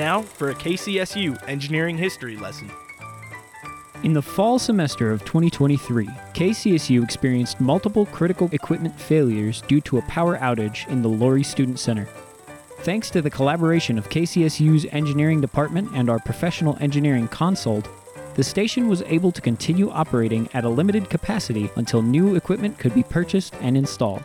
Now for a KCSU Engineering History lesson. In the fall semester of 2023, KCSU experienced multiple critical equipment failures due to a power outage in the Laurie Student Center. Thanks to the collaboration of KCSU's engineering department and our professional engineering consult, the station was able to continue operating at a limited capacity until new equipment could be purchased and installed.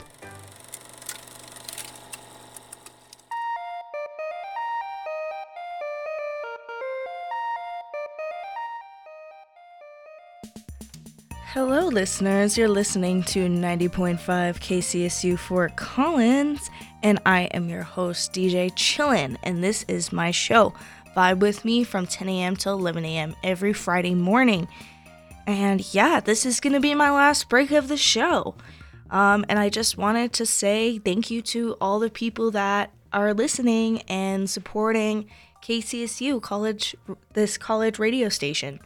Hello, listeners. You're listening to 90.5 KCSU Fort Collins, and I am your host, DJ Chillin', and this is my show. Vibe with me from 10 a.m. to 11 a.m. every Friday morning. And yeah, this is going to be my last break of the show. And I just wanted to say thank you to all the people that are listening and supporting KCSU, this college radio station.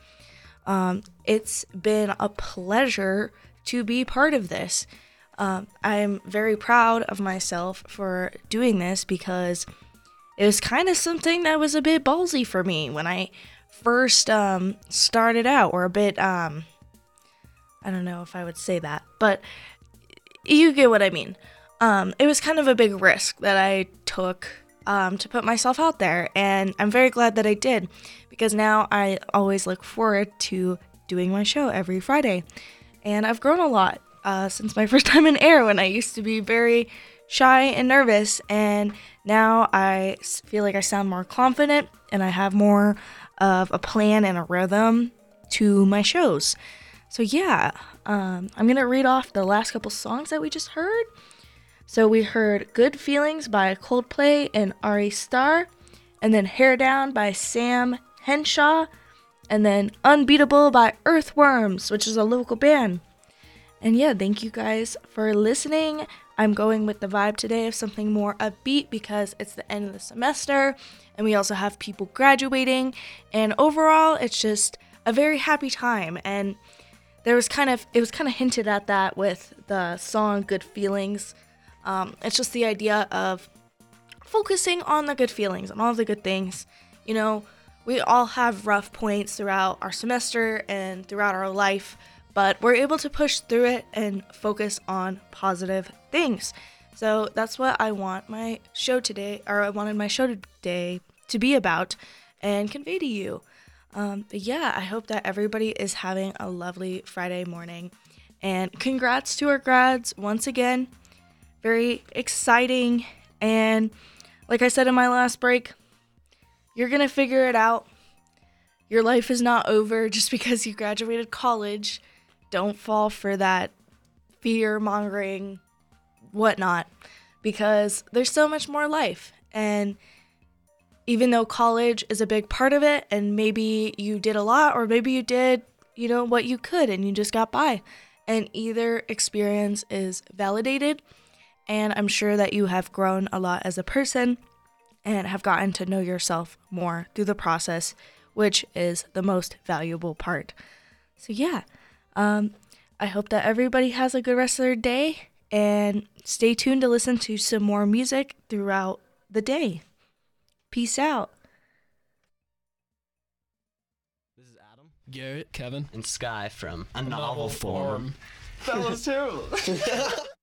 It's been a pleasure to be part of this. I'm very proud of myself for doing this because it was kind of something that was a bit ballsy for me when I first started out, or a bit, I don't know if I would say that, but you get what I mean. It was kind of a big risk that I took to put myself out there, and I'm very glad that I did, because now I always look forward to doing my show every Friday. And I've grown a lot since my first time in air, when I used to be very shy and nervous, and now I feel like I sound more confident and I have more of a plan and a rhythm to my shows. So yeah, I'm gonna read off the last couple songs that we just heard. So we heard Good Feelings by Coldplay and Ari Starr, and then Hair Down by Sam Henshaw, and then Unbeatable by Earthworms, which is a local band. And yeah, thank you guys for listening. I'm going with the vibe today of something more upbeat because it's the end of the semester and we also have people graduating, and overall it's just a very happy time. And it was kind of hinted at that with the song Good Feelings. It's just the idea of focusing on the good feelings and all the good things. You know, we all have rough points throughout our semester and throughout our life, but we're able to push through it and focus on positive things. So that's what I want my show today, or I wanted my show today to be about and convey to you. But yeah, I hope that everybody is having a lovely Friday morning. And congrats to our grads once again. Very exciting. And like I said in my last break, you're going to figure it out. Your life is not over just because you graduated college. Don't fall for that fear-mongering whatnot, because there's so much more life. And even though college is a big part of it, and maybe you did a lot, or maybe you did, what you could and you just got by, and either experience is validated, and I'm sure that you have grown a lot as a person and have gotten to know yourself more through the process, which is the most valuable part. So yeah, I hope that everybody has a good rest of their day, and stay tuned to listen to some more music throughout the day. Peace out. This is Adam, Garrett, Kevin, and Sky from A Novel Form. That was terrible.